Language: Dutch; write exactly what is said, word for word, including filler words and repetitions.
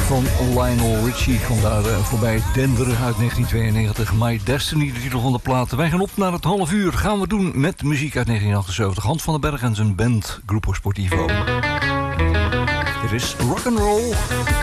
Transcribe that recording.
van Lionel Richie. Vandaar uh, voorbij Denver uit negentien tweeënnegentig. My Destiny, de titel van de plaat. Wij gaan op naar het half uur. Gaan we doen met muziek uit negentien achtenzeventig. Hans van den Berg en zijn band Grupo Sportivo. Dit is rock'n'roll.